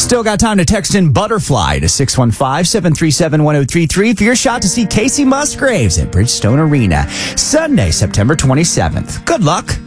Still got time to text in Butterfly to 615-737-1033 for your shot to see Casey Musgraves at Bridgestone Arena Sunday, September 27th. Good luck.